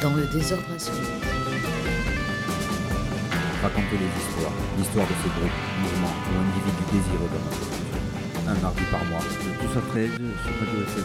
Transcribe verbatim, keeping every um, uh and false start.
Dans le désordre assommé. Raconter les histoires, l'histoire de ce groupe, mouvement ou individu désireux dans notre culture. Un mardi par mois, de douze à treize sur Radio S M